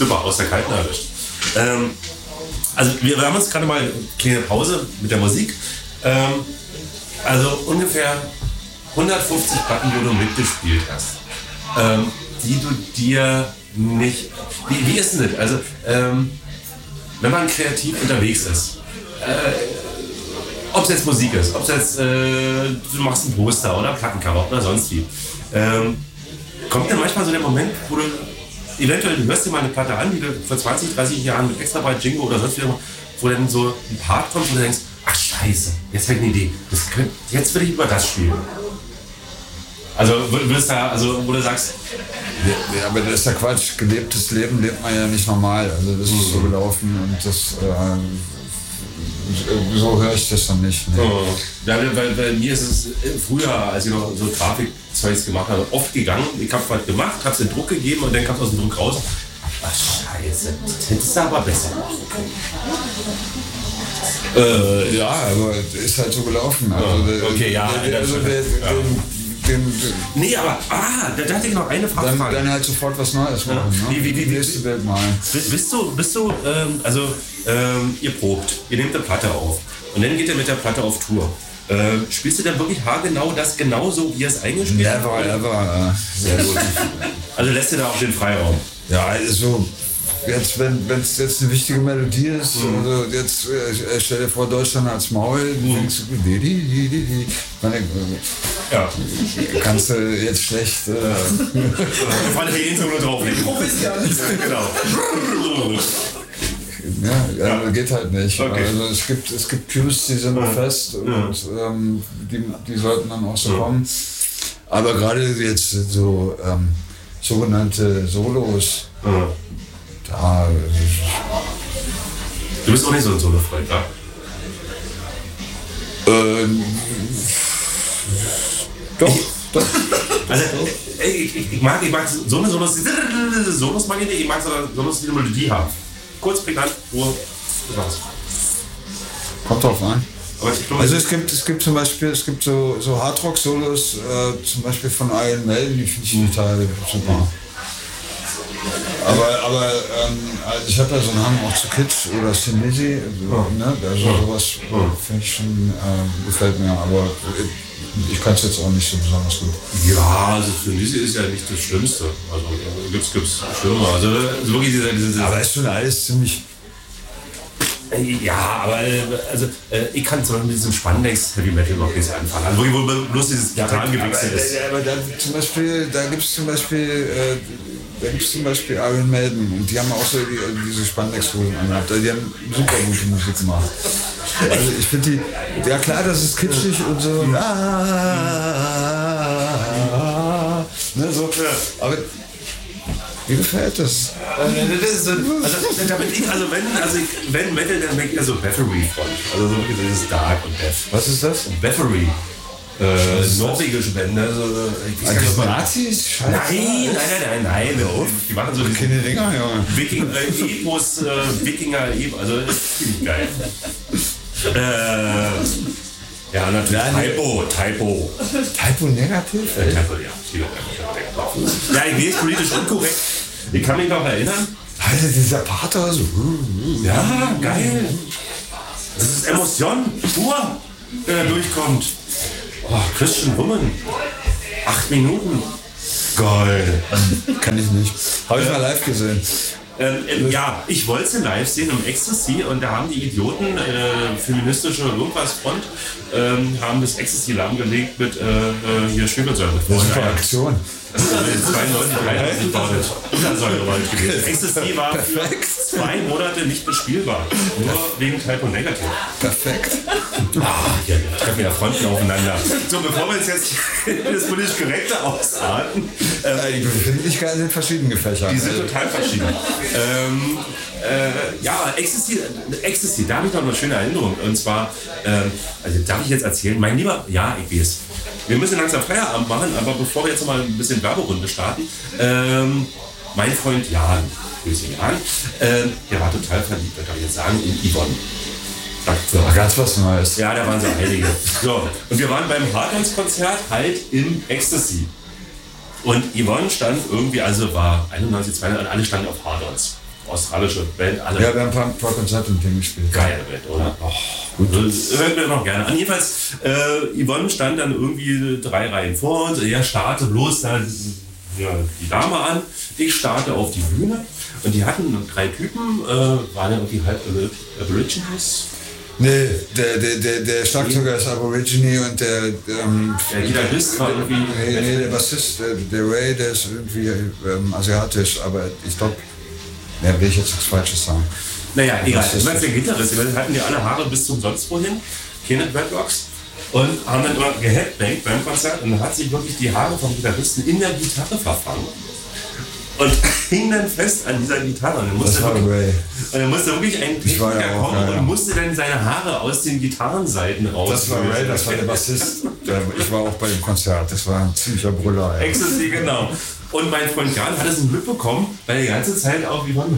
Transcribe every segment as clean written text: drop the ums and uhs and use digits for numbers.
Super, aus der Kalten erwischt. Also wir haben uns gerade mal eine kleine Pause mit der Musik. Also ungefähr 150 Platten, wo du mitgespielt hast, die du dir nicht... Wie ist denn das? Also wenn man kreativ unterwegs ist, ob es jetzt Musik ist, ob es jetzt du machst ein Poster oder Plattencover oder sonst wie, kommt dann manchmal so der Moment, wo du eventuell, du hörst dir mal eine Platte an, die du vor 20, 30 Jahren mit extra bei Jingo oder sonst wie, wo dann so ein Part kommt, wo du denkst, ach scheiße, jetzt habe ich eine Idee, jetzt will ich über das spielen. Also wo du sagst... Ja, aber das ist ja Quatsch. Gelebtes Leben lebt man ja nicht normal. Also das ist so gelaufen und das... so höre ich das dann nicht. Nee. Ja, weil mir ist es früher, als ich noch so Grafikzeugs gemacht habe, oft gegangen. Ich habe was gemacht, habe es in Druck gegeben und dann kam es aus dem Druck raus. Ach scheiße, das hättest du aber besser machen können. Ja, aber ist halt so gelaufen. Also, okay, ja. Nee, aber da hatte ich noch eine Frage. Dann halt sofort was Neues machen. Ja. Ne? Wie nächste Welt malen. Bist du ihr probt, ihr nehmt eine Platte auf und dann geht ihr mit der Platte auf Tour. Spielst du dann wirklich haargenau das genauso, wie ihr es eingespielt habt? Never, ever. Sehr gut. Also lässt ihr da auch den Freiraum? Ja, also jetzt, wenn es jetzt eine wichtige Melodie ist, also jetzt stell dir vor, Deutschland als Maul, denkst du, ja. Kannst du jetzt schlecht... Vor allem hier Solo drauflegen. Genau. Ja, geht halt nicht. Okay. Also es gibt Cues, die sind fest und die sollten dann auch so kommen. Aber gerade jetzt so sogenannte Solos, da... Du bist auch nicht so ein Solo-Freund, ja? Doch. Also, ich mag so eine Solos mag ich nicht, ich mag Solos, die eine Melodie haben. Kurz, prägnant, Ruhe, das war's. Kommt drauf an. Aber ich glaube, also es gibt zum Beispiel so Hardrock-Solos, zum Beispiel von Iron Maiden, die finde ich total super. Aber also ich habe ja so einen Hang auch zu Kitsch oder Sinisi, ne? Also sowas finde ich schon, gefällt mir, aber ich kann es jetzt auch nicht so besonders gut. Ja, also Sinisi ist ja nicht das Schlimmste. Also gibt's Schlimmer. Also wirklich diese aber ist schon alles ziemlich... Ja, aber also ich kann zum Beispiel mit diesem Spandex Heavy Metal noch nicht anfangen. Also wo bloß dieses Gitarrengewichse ist. Aber da gibt es zum Beispiel Iron Maiden und die haben auch so diese Spandex-Hosen angehabt. Die haben super gute Musik gemacht. Also ich finde die, ja klar, das ist kitschig und so. Ne, so. Aber wie gefällt das? Das ist so, wenn Metal, dann denke ich also Bathory von. Also so dieses Dark und Death. Was ist das? Bathory. Norwegische Bände. Also, Nazis? Scheiße. Nein. Die machen so keine Dinger, Junge. Epos, Wikinger-Epos. Also das finde ich geil. Ja, natürlich. Typo. Typo negativ? Typo, ja. Ja, ich bin jetzt politisch unkorrekt. Ich kann mich noch erinnern. Alter, dieser Pathos. Ja, geil. Das ist Emotion pur, der da durchkommt. Oh, Christian Woman. 8 Minuten. Geil. Kann ich nicht. Habe ich mal live gesehen. Ja, ich wollte sie live sehen im Ecstasy und da haben die Idioten, feministische irgendwas Front, haben das Ecstasy lahmgelegt mit hier Schwefelsäure. Super Aktion. Das ist 92 gewesen. Ecstasy war für 2 Monate nicht bespielbar. Nur wegen Typo Negative. Perfekt. Hier treffen ja Fronten aufeinander. So, bevor wir uns jetzt das politisch Korrekte ausarten. Die Befindlichkeiten sind verschieden gefächert. Die sind total verschieden. Ja, Ecstasy, da habe ich noch eine schöne Erinnerung. Und zwar, also darf ich jetzt erzählen, mein Lieber, ja, ich weiß. Wir müssen langsam Feierabend machen, aber bevor wir jetzt noch mal ein bisschen Werberunde starten, mein Freund Jan, der war total verliebt, das kann ich jetzt sagen, in Yvonne. Ja, ganz was Neues. Ja, da waren so einige. So, und wir waren beim Hardlands-Konzert halt im Ecstasy. Und Yvonne stand irgendwie, also war 91, 92, alle standen auf Hardlands. australische Band. Alle. Ja, wir haben ein paar Konzerte mit dem gespielt. Geile Band, oder? Oh, gut. Hört mir noch gerne an. Jedenfalls, Yvonne stand dann irgendwie 3 Reihen vor uns. Er starte bloß da die Dame an. Ich starte auf die Bühne. Und die hatten 3 Typen, waren ja irgendwie halb Aborigines. Nee, der Schlagzeuger ist Aborigine und der Gitarrist war irgendwie... Nee, der Bassist, der Ray, der ist irgendwie asiatisch, aber ich glaube, will ich jetzt nichts Falsches sagen. Naja, egal. Ich meine, der Gitarrist, die hatten ja alle Haare bis zum sonst wohin, keine Dreadlocks, und haben dann immer geheadbangt beim Konzert und dann hat sich wirklich die Haare vom Gitarristen in der Gitarre verfangen. Und hing dann fest an dieser Gitarre. Und dann musste wirklich ein Techniker kommen und musste dann seine Haare aus den Gitarrenseiten raus. Das war Ray, das war der Bassist. Ich war auch bei dem Konzert, das war ein ziemlicher Brüller. Ecstasy, genau. Und mein Freund Jan hat es mitbekommen, weil er die ganze Zeit auch Yvonne,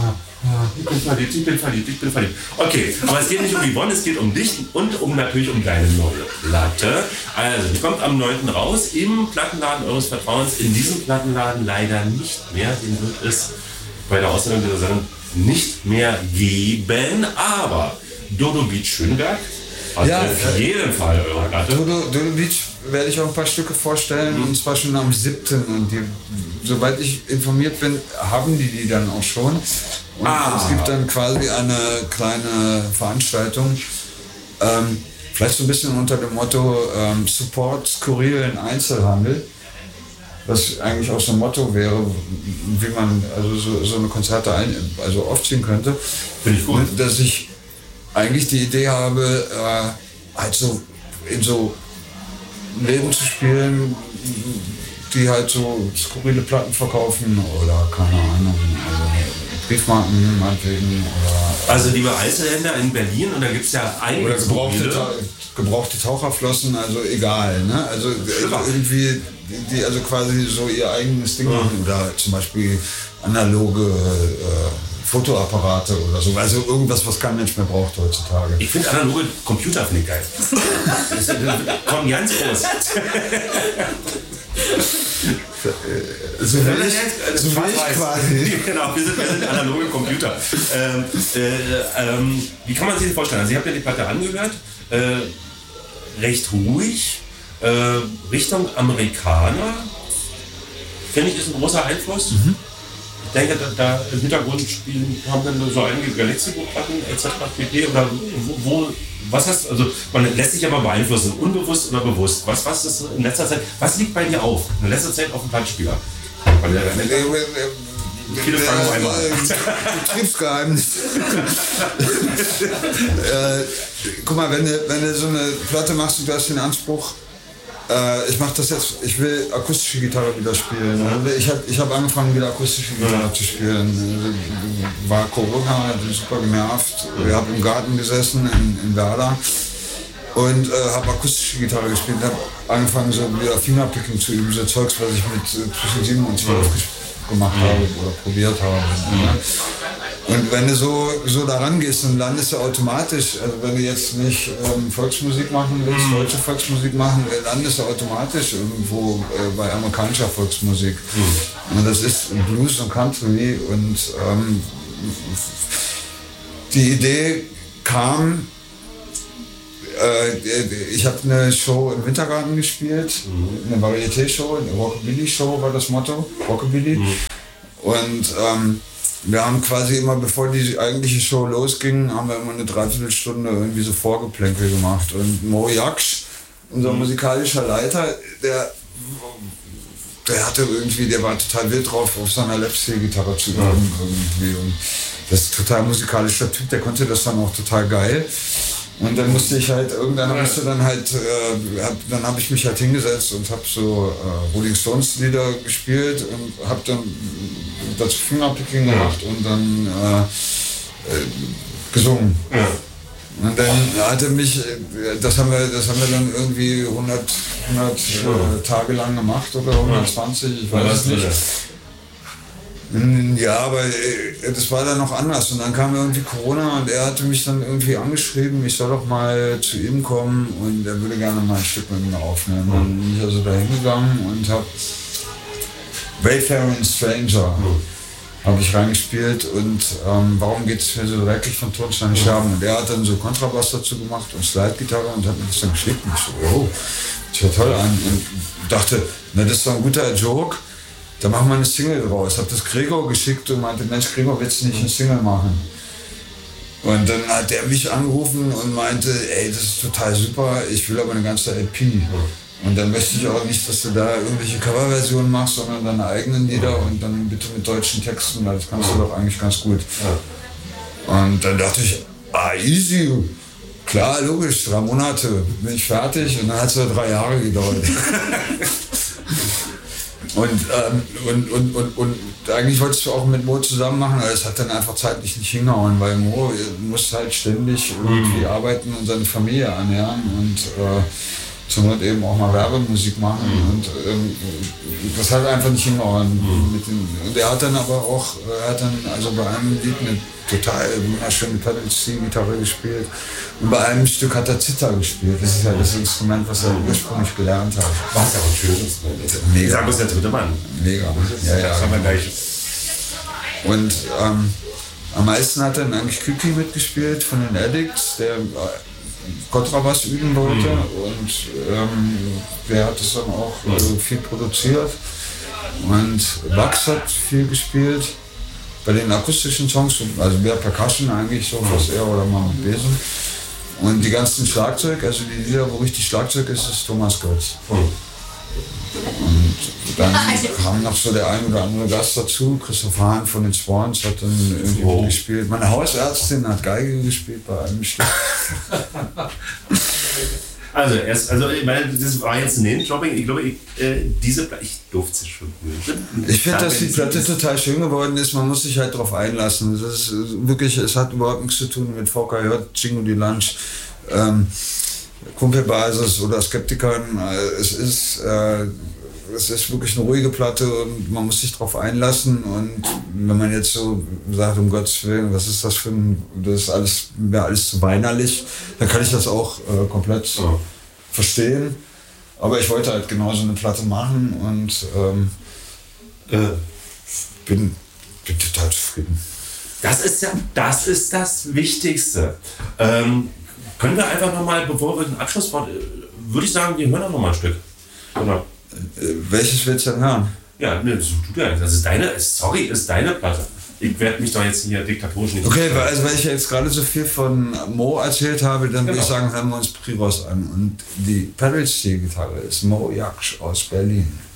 ich bin verliebt. Okay, aber es geht nicht um Yvonne, es geht um dich und natürlich um deine neue Platte. Also, die kommt am 9. raus im Plattenladen eures Vertrauens. In diesem Plattenladen leider nicht mehr. Den wird es bei der Ausstellung dieser Sendung nicht mehr geben. Aber Dodo Beach Schöneberg hat auf jeden Fall eure Platte. Dodo Beach werde ich auch ein paar Stücke vorstellen, und zwar schon am 7. Und soweit ich informiert bin, haben die dann auch schon. Und es gibt dann quasi eine kleine Veranstaltung, vielleicht so ein bisschen unter dem Motto Support skurrilen Einzelhandel, was eigentlich auch so ein Motto wäre, wie man also so eine Konzerte aufziehen könnte. Finde ich gut. Dass ich eigentlich die Idee habe, halt so in so Läden zu spielen, die halt so skurrile Platten verkaufen oder keine Ahnung, Briefmarken meinetwegen oder... Also liebe Einzelhändler in Berlin, und da gibt es ja einige oder gebrauchte Taucherflossen, also egal, ne? Also irgendwie, die also quasi so ihr eigenes Ding machen, oder zum Beispiel analoge Fotoapparate oder so, also irgendwas, was kein Mensch mehr braucht heutzutage. Ich finde analoge Computer finde ich geil. Kommen ganz groß. So will ich quasi. Genau, wir sind analoge Computer. Wie kann man sich das vorstellen? Also, ihr habt ja die Platte angehört, recht ruhig, Richtung Amerikaner, finde ich, ist ein großer Einfluss. Ich denke, da im Hintergrund haben dann so einige Galaxy-Platten etc. pp. Oder was heißt, also man lässt sich aber beeinflussen, unbewusst oder bewusst. Was ist in letzter Zeit, was liegt bei dir auf? In letzter Zeit auf dem Plattenspieler? Viele Fragen auf einmal. Betriebsgeheimnis. Guck mal, wenn du so eine Platte machst und du hast den Anspruch, ich mache das jetzt, ich will akustische Gitarre wieder spielen. Ich hab angefangen, wieder akustische Gitarre zu spielen. War Corona, hat mich super genervt. Ich habe im Garten gesessen in Werder und habe akustische Gitarre gespielt. Habe angefangen, so wieder Fingerpicking zu üben, so Zeugs, was ich mit zwischen 7 und 12 gemacht habe oder probiert habe. Und wenn du so daran gehst, dann landest du automatisch, also wenn du jetzt nicht Volksmusik machen willst, deutsche Volksmusik machen, landest du automatisch irgendwo bei amerikanischer Volksmusik. Und das ist Blues und Country, und die Idee kam, ich habe eine Show im Wintergarten gespielt, eine Varieté-Show, eine Rockabilly-Show war das Motto, Rockabilly. Und wir haben quasi immer, bevor die eigentliche Show losging, haben wir immer eine Dreiviertelstunde irgendwie so Vorgeplänkel gemacht. Und Mo Jaksch, unser musikalischer Leiter, der hatte irgendwie, der war total wild drauf, auf seiner Lapsteel-Gitarre zu üben irgendwie. Und das ist ein total musikalischer Typ, der konnte das dann auch total geil. Und dann musste ich halt, dann habe ich mich halt hingesetzt und habe so Rolling Stones Lieder gespielt und habe dann dazu Fingerpicking gemacht und dann gesungen. Und dann hatte mich, das haben wir dann irgendwie 100 Tage lang gemacht oder 120, ich weiß es nicht. Ja, aber das war dann noch anders, und dann kam irgendwie Corona und er hatte mich dann irgendwie angeschrieben, ich soll doch mal zu ihm kommen und er würde gerne mal ein Stück mit mir aufnehmen. Dann bin ich also da hingegangen und habe Wayfaring Stranger habe ich reingespielt und warum geht es mir so dreckig von Tonsteine Scherben? Und er hat dann so Kontrabass dazu gemacht und Slide-Gitarre und hat mir das dann geschickt und ich so, oh, das hört toll an und dachte, na das ist doch ein guter Joke, da machen wir eine Single draus. Hab das Gregor geschickt und meinte, Mensch Gregor, willst du nicht eine Single machen? Und dann hat er mich angerufen und meinte, ey, das ist total super, ich will aber eine ganze LP. Und dann möchte ich auch nicht, dass du da irgendwelche Coverversionen machst, sondern deine eigenen Lieder und dann bitte mit deutschen Texten, weil das kannst du doch eigentlich ganz gut. Und dann dachte ich, easy, klar, logisch, 3 Monate bin ich fertig und dann hat es 3 Jahre gedauert. Und eigentlich wolltest du auch mit Mo zusammen machen, aber es hat dann einfach zeitlich nicht hingehauen, weil Mo muss halt ständig irgendwie arbeiten und seine Familie ernähren und zur Not eben auch mal Werbemusik machen und das hat einfach nicht hingehauen. Und er hat dann aber auch, also bei einem Lied eine total wunderschöne Pedal-Steel-Gitarre gespielt und bei einem Stück hat er Zither gespielt. Das ist ja das Instrument, was er ursprünglich gelernt hat. Was ja auch ein schönes Instrument. Mega. Ich sag, das ist der dritte Mann. Mega. Das haben wir gleich. Und am meisten hat dann eigentlich Küki mitgespielt von den Addicts, der Kontrabass üben wollte und der hat es dann auch viel produziert und Wax hat viel gespielt bei den akustischen Songs, also mehr Percussion eigentlich, so was eher oder mal mit Besen und die ganzen Schlagzeug, also die Lieder, wo richtig Schlagzeug ist, ist Thomas Götz. Und dann kam noch so der ein oder andere Gast dazu, Christoph Hahn von den Swans hat dann irgendwie gespielt. Meine Hausärztin hat Geige gespielt bei einem Stück. Also ich meine, das war jetzt ein Name-Dropping. Ich glaube, ich durfte es schon. Ich finde, dass die Platte total schön geworden ist. Man muss sich halt drauf einlassen. Das ist wirklich, es hat überhaupt nichts zu tun mit VKJ, Jingo die Lunch. Kumpelbasis oder Skeptikern, es ist wirklich eine ruhige Platte und man muss sich darauf einlassen und wenn man jetzt so sagt, um Gottes Willen, was ist das für ein, das ist alles, mir alles zu weinerlich, dann kann ich das auch komplett verstehen, aber ich wollte halt genau so eine Platte machen und bin total zufrieden. Das ist das Wichtigste. Können wir einfach nochmal, bevor wir den Abschlusswort, würde ich sagen, wir hören noch mal ein Stück. Oder? Welches willst du denn hören? Ja, ne, das ist deine Platte. Ich werde mich doch jetzt hier diktatorisch nicht... Okay, also weil ich ja jetzt gerade so viel von Mo erzählt habe, dann würde ich sagen, hören wir uns Priros an. Und die Pedal-Steel-Gitarre ist Mo Jaksch aus Berlin.